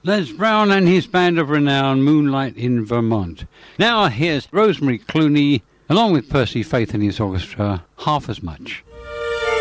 Les Brown and his band of renown, Moonlight in Vermont. Now here's Rosemary Clooney, along with Percy Faith and his orchestra, Half as Much.